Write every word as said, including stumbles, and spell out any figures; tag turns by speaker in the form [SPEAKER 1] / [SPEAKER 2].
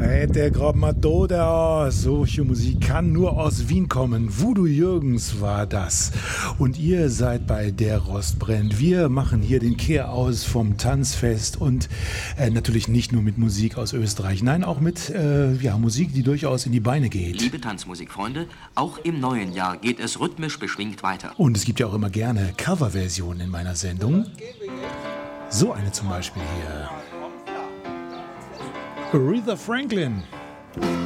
[SPEAKER 1] Der Grabmadoda, solche Musik kann nur aus Wien kommen. Voodoo Jürgens war das. Und ihr seid bei Der Rost brennt. Wir machen hier den Kehr aus vom Tanzfest und äh, natürlich nicht nur mit Musik aus Österreich, nein, auch mit äh, ja, Musik, die durchaus in die Beine geht.
[SPEAKER 2] Liebe Tanzmusikfreunde, auch im neuen Jahr geht es rhythmisch beschwingt weiter.
[SPEAKER 1] Und es gibt ja auch immer gerne Coverversionen in meiner Sendung. So eine zum Beispiel hier. Aretha Franklin.